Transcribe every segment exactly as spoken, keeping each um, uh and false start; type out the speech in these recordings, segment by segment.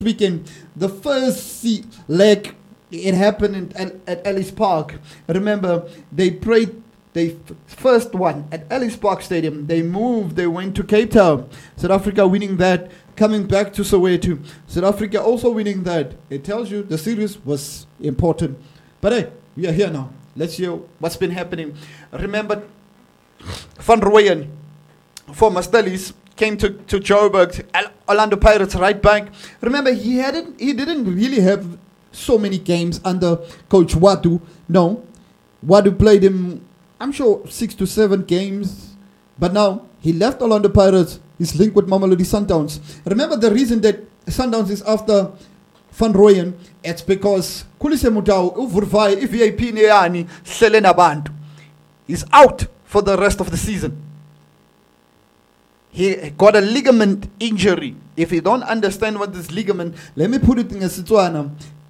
weekend, the first leg, it happened in, at, at Ellis Park. Remember, they played the first one at Ellis Park Stadium. They moved, they went to Cape Town. South Africa winning that, coming back to Soweto. South Africa also winning that. It tells you the series was important. But hey, we are here now. Let's hear what's been happening. Remember, Van Rooyen, former Stellies, came to, to Joburg, Orlando Pirates right back. Remember, he hadn't, he didn't really have so many games under Coach Wadu. No, Wadu played him, I'm sure, six to seven games. But now, he left Orlando Pirates. He's linked with Mamelodi Sundowns. Remember, the reason that Sundowns is after Van Rooyen, it's because Khulise Mudau, uvurvaye i-V I P neyani hlele nabantu. He's out for the rest of the season. He got a ligament injury. If you don't understand what this ligament, let me put it in a Setswana.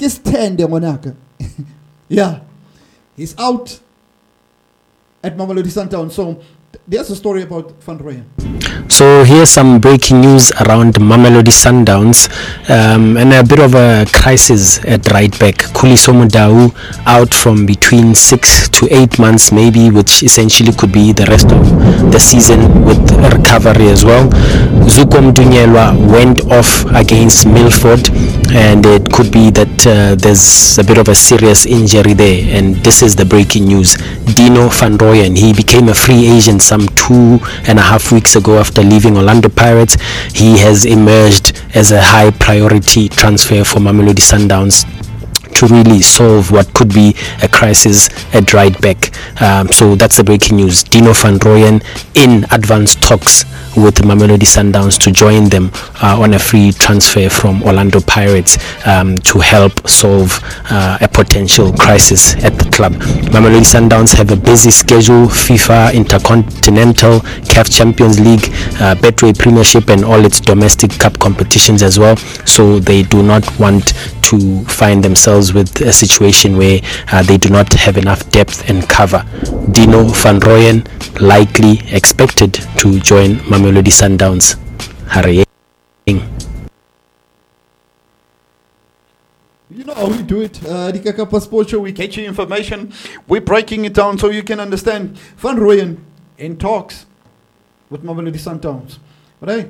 Yeah, he's out at Mamelodi Sundowns. So there's a story about Van Rooyen. So here's some breaking news around Mamelodi Sundowns, um, and a bit of a crisis at right back. Khuliso Mudau out from between six to eight months maybe, which essentially could be the rest of the season with recovery as well. Zuko Mdunyelwa went off against Milford, and it could be that uh, there's a bit of a serious injury there, and this is the breaking news. Dino Van Rooyen, he became a free agent some two and a half weeks ago after leaving Orlando Pirates. He has emerged as a high priority transfer for Mamelodi Sundowns to really solve what could be a crisis at right back. Um, so that's the breaking news. Dino Van Rooyen in advanced talks with Mamelodi Sundowns to join them uh, on a free transfer from Orlando Pirates um, to help solve uh, a potential crisis at the club. Mamelodi Sundowns have a busy schedule: FIFA, Intercontinental, C A F Champions League, uh, Betway Premiership, and all its domestic cup competitions as well. So they do not want to find themselves with a situation where uh, they do not have enough depth and cover. Dino Van Rooyen likely expected to join Mamelodi Sundowns. Harry. You know how we do it. Uh, the Kakapa Sports Show, we catch you information. We're breaking it down so you can understand. Van Rooyen in talks with Mamelodi Sundowns. Right?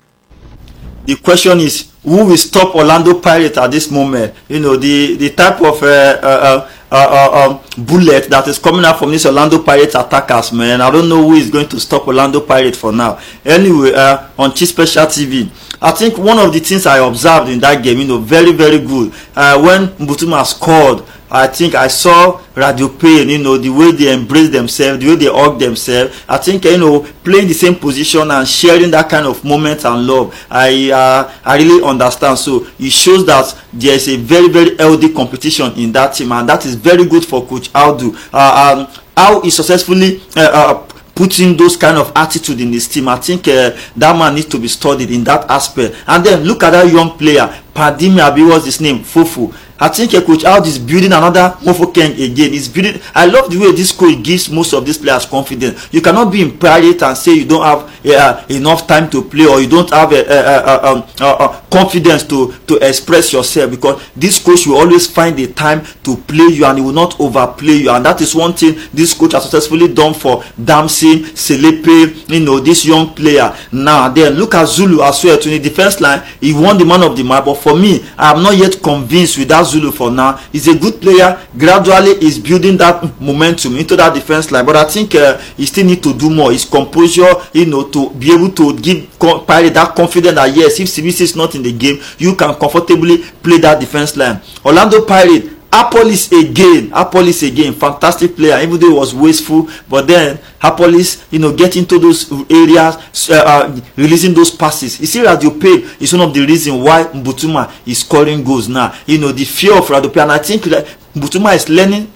The question is, who will stop Orlando Pirates at this moment? You know, the, the type of uh, uh, uh, uh, um, bullet that is coming out from these Orlando Pirates attackers, man. I don't know who is going to stop Orlando Pirates for now. Anyway, uh, on Chief Special T V, I think one of the things I observed in that game, you know, very, very good. Uh, when Mbutuma scored, I think I saw Radio Pain, you know, the way they embrace themselves, the way they hug themselves. I think, you know, playing the same position and sharing that kind of moment and love, I uh, I really understand. So it shows that there is a very, very healthy competition in that team, and that is very good for Coach Audu. Uh, um, how he successfully uh, uh, putting those kind of attitude in his team. I think uh, that man needs to be studied in that aspect. And then look at that young player, Padimi Abi, what's his name, Fufu. I think a coach out is building another Mofokeng again. He's building. I love the way this coach gives most of these players confidence. You cannot be in private and say you don't have uh, enough time to play, or you don't have a, a, a, a, a, a confidence to to express yourself, because this coach will always find the time to play you, and he will not overplay you. And that is one thing this coach has successfully done for Damson, Selepe, you know, this young player. Now then look at Zulu as well. To the defense line, he won the man of the match, but for me, I am not yet convinced with that Zulu for now. He's a good player. Gradually, he's building that momentum into that defense line. But I think uh, he still need to do more. His composure, you know, to be able to give Pirate that confidence that yes, if C B C is not in the game, you can comfortably play that defense line. Orlando Pirates, Apolis again, Apolis again, fantastic player. Even though he was wasteful, but then Apolis, you know, get into those areas, uh, uh, releasing those passes. You see, Radio Pay is one of the reasons why Mbutuma is scoring goals now. You know, the fear of Radio Pay, and I think that Mbutuma is learning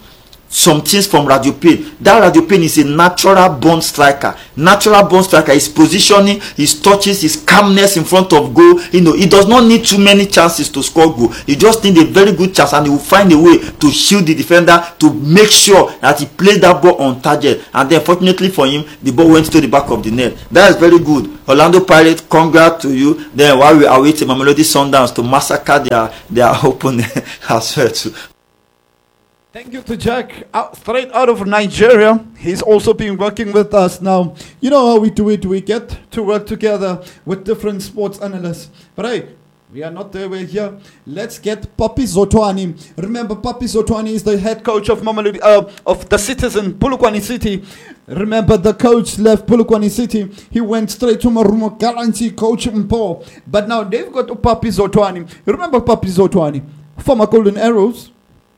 some things from Radio Pain. That Radio Pain is a natural born striker. Natural born striker. His positioning, his touches, his calmness in front of goal. You know, he does not need too many chances to score goal. He just needs a very good chance, and he will find a way to shield the defender to make sure that he plays that ball on target. And then, fortunately for him, the ball went to the back of the net. That is very good. Orlando Pirates, congrats to you. Then while we are waiting, Mamelodi Sundowns to massacre their their opponent as well too. Thank you to Jack, out, straight out of Nigeria. He's also been working with us now. You know how we do it. We get to work together with different sports analysts. But hey, we are not there, we're here. Let's get Papi Zotwani. Remember, Papi Zotwani is the head coach of Mamelodi, uh, of the Citizen, Polokwane City. Remember, the coach left Polokwane City. He went straight to Marumo Galaxy, coach Mpo. But now they've got Papi Zotwani. Remember Papi Zotwani, former Golden Arrows.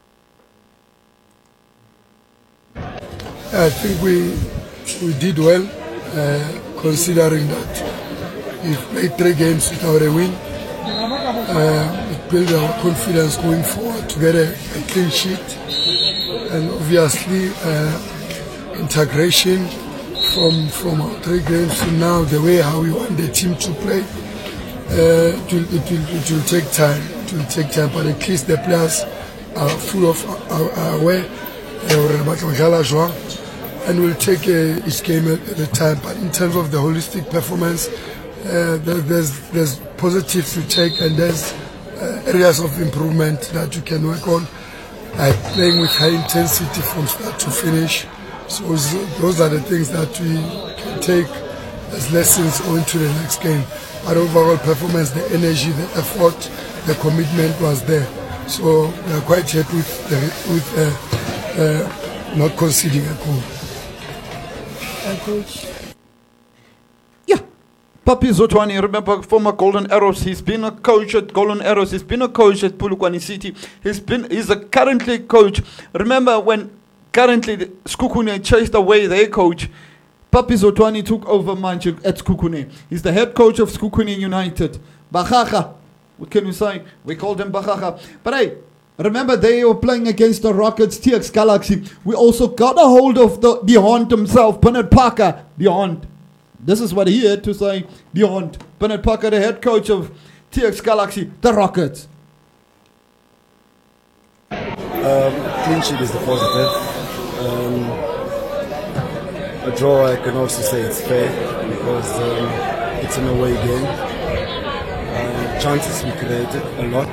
I think we we did well, uh, considering that we played three games without a win. Uh, it built our confidence going forward to get a, a clean sheet, and obviously uh, integration from from our three games to now, the way how we want the team to play. Uh, it, will, it, will, it will take time. It will take time, but at least the players are full of are, are aware. Uh, and we'll take uh, each game at, at a time. But in terms of the holistic performance, uh, there, there's there's positives to take, and there's uh, areas of improvement that you can work on. Like playing with high intensity from start to finish. So those are the things that we can take as lessons on to the next game. But overall performance, the energy, the effort, the commitment was there. So we are quite happy with the, with. Uh, Uh, not conceding a goal. Yeah, Papi Zotwani, remember, former Golden Arrows. He's been a coach at Golden Arrows. He's been a coach at Polokwane City. He's been. He's a currently coach. Remember when currently Sekhukhune chased away their coach, Papi Zotwani took over Manchester at Sekhukhune. He's the head coach of Sekhukhune United. Bakaka. What can we say? We called him Bakaka. But hey, remember, they were playing against the Rockets, T X Galaxy. We also got a hold of the, the Haunt himself, Bernard Parker, the Haunt. This is what he had to say, the Haunt. Bernard Parker, the head coach of T X Galaxy, the Rockets. Um, clean sheet is the positive. Um, a draw, I can also say it's fair because um, it's an away game. Um, chances we created a lot.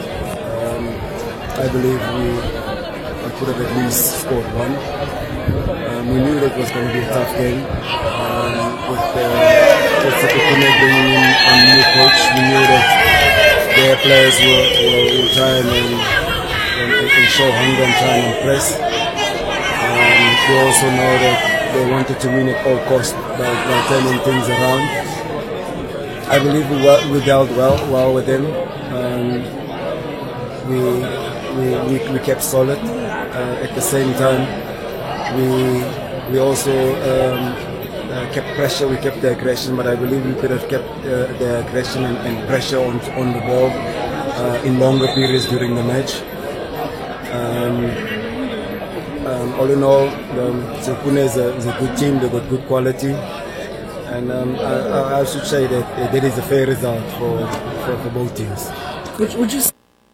I believe we, we could have at least scored one. Um, we knew that it was going to be a tough game. Um, with the Sekhukhune bringing in a new coach, we knew that their players will, will, will try and, and, and show hunger and try and impress. Um, we also know that they wanted to win at all costs by, by turning things around. I believe we, we dealt well, well with them. Um, we We, we, we kept solid. Uh, at the same time, we we also um, uh, kept pressure. We kept the aggression, but I believe we could have kept uh, the aggression and, and pressure on on the ball uh, in longer periods during the match. Um, um, all in all, um, Sekhukhune is a, is a good team. They've got good quality, and um, I, I should say that that is a fair result for for, for both teams. Would, would you?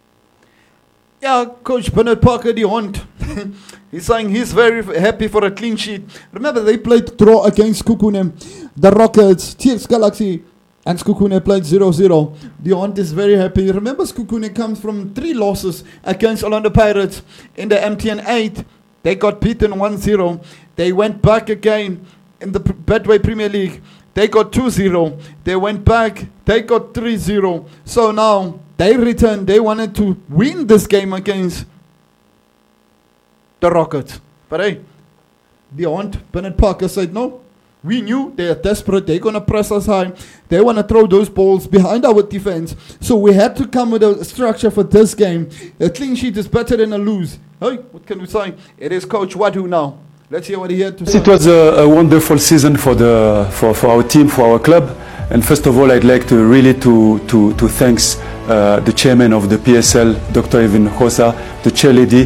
Yeah, Coach Bernard Parker, the Haunt. He's saying he's very happy for a clean sheet. Remember, they played draw against Sekhukhune, the Rockets, T X Galaxy, and Sekhukhune played zero zero. The Haunt is very happy. Remember, Sekhukhune comes from three losses against Orlando Pirates in the M T N eight. They got beaten one zero. They went back again in the Betway Premier League. They got two zero. They went back. They got three zero. So now they returned. They wanted to win this game against the Rockets. But hey, the Haunt, Bernard Parker said, no, we knew they are desperate. They're going to press us high. They want to throw those balls behind our defense. So we had to come with a structure for this game. A clean sheet is better than a lose. Hey, what can we say? It is Coach Wadu now. Let's hear what he had to say. It was a, a wonderful season for the for, for our team, for our club. And first of all, I'd like to really to to to thanks uh, the chairman of the P S L, Doctor Evan Khosa, the chair lady,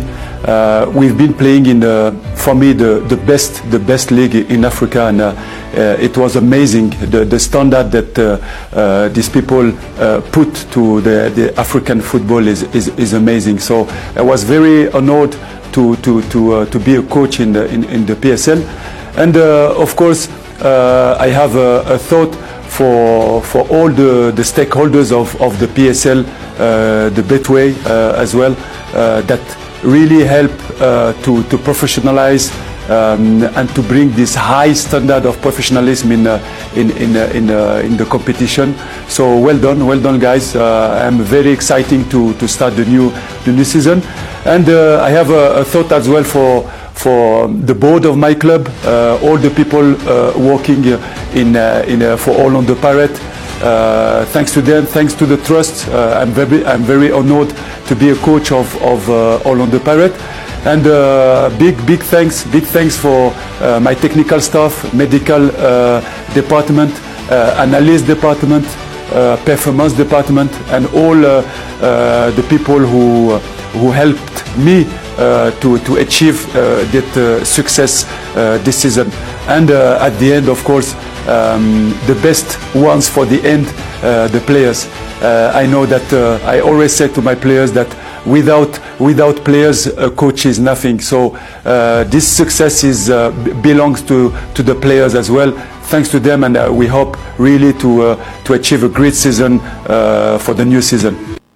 uh, we've been playing in the, for me, the, the best the best league in Africa, and uh, uh, it was amazing the, the standard that uh, uh, these people uh, put to the, the African football is, is is amazing. So I was very honored to to to uh, to be a coach in the in, in the P S L, and uh, of course uh, I have a, a thought for for all the, the stakeholders of, of the P S L, uh, the Betway uh, as well, uh, that really help uh, to, to professionalize um, and to bring this high standard of professionalism in uh, in in uh, in, uh, in the competition. So well done, well done, guys. Uh, I'm very exciting to to start the new the new season, and uh, I have a, a thought as well for. for the board of my club, uh, all the people uh, working in, uh, in, uh, for Orlando Pirates. Uh, thanks to them, thanks to the trust, uh, I'm very, I'm very honored to be a coach of, of uh, Orlando Pirates. And uh, big, big thanks, big thanks for uh, my technical staff, medical uh, department, uh, analyst department, uh, performance department, and all uh, uh, the people who who helped me uh, to to achieve uh, that uh, success uh, this season. And uh, at the end, of course, um, the best ones for the end, uh, the players. Uh, I know that uh, I always say to my players that without without players, a coach is nothing. So uh, this success is uh, b belongs to to the players as well. Thanks to them, and uh, we hope really to uh, to achieve a great season uh, for the new season.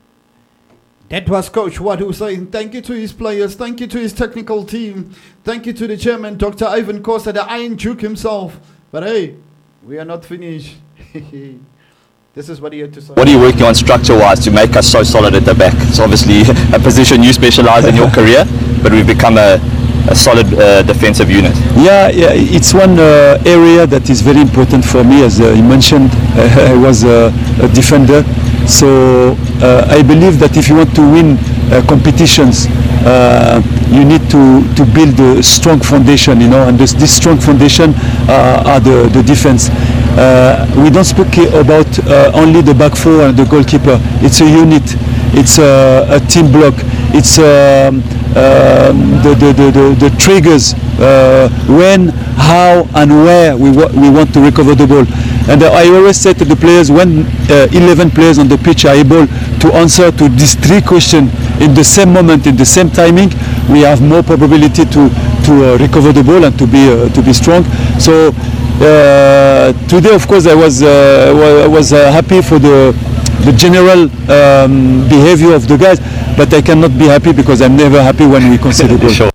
That was Coach Wadu saying thank you to his players, thank you to his technical team, thank you to the chairman, Doctor Ivan Costa, the Iron Duke himself. But hey, we are not finished. This is what he had to say. What are you working on structure-wise to make us so solid at the back? It's obviously a position you specialize in your career, but we've become a, a solid uh, defensive unit. Yeah, yeah, it's one uh, area that is very important for me. As uh, you mentioned, uh, I was a, a defender. So uh, I believe that if you want to win uh, competitions, uh, you need to, to build a strong foundation, you know, and this, this strong foundation uh, are the, the defense. Uh, we don't speak about uh, only the back four and the goalkeeper. It's a unit, it's a, a team block, it's um, uh, the, the, the, the, the triggers, uh, when, how and where we, wa we want to recover the ball. And uh, I always say to the players, when uh, eleven players on the pitch are able to answer to these three questions in the same moment, in the same timing, we have more probability to, to uh, recover the ball and to be, uh, to be strong. So uh, today, of course, I was, uh, was uh, happy for the, the general um, behavior of the guys, but I cannot be happy because I'm never happy when we concede a goal. Sure.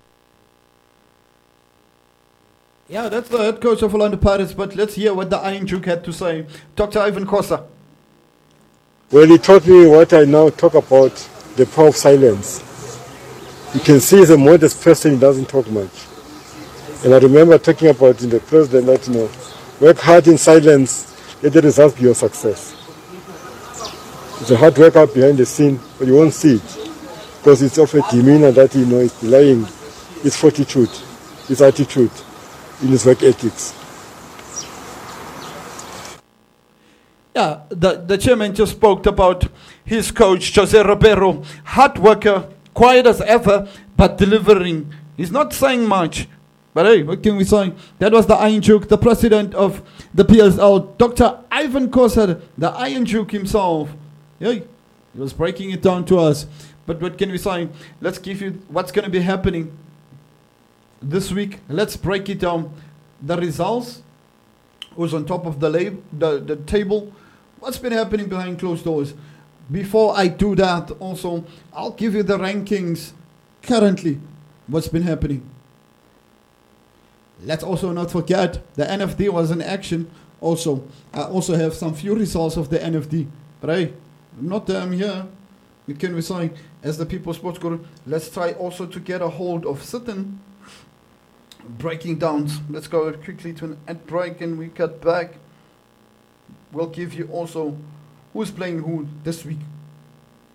Yeah, that's the head coach of Orlando Pirates, but let's hear what the Iron Duke had to say. Doctor Ivan Costa. Well, he taught me what I now talk about, the power of silence. You can see he's a modest person, he doesn't talk much. And I remember talking about in the president that, you know, work hard in silence, let the results be your success. It's a hard work out behind the scene, but you won't see it. Because it's of a demeanor that, you know, is belying his fortitude, his attitude, in his work ethics. Yeah, the, the chairman just spoke about his coach, Jose Ribeiro, hard worker, quiet as ever, but delivering. He's not saying much, but hey, what can we say? That was the Iron Duke, the president of the P S L, Doctor Ivan Costa, the Iron Duke himself. Yeah, he was breaking it down to us. But what can we say? Let's give you what's going to be happening this week. Let's break it down. The results, who's on top of the, lab, the, the table, what's been happening behind closed doors. Before I do that, also, I'll give you the rankings currently, what's been happening. Let's also not forget, the N F D was in action also. I also have some few results of the N F D. But hey, I'm not um, here. We can we say, as the People's Sports Guru, let's try also to get a hold of certain breaking downs. Let's go quickly to an ad break and we cut back. We'll give you also who's playing who this week.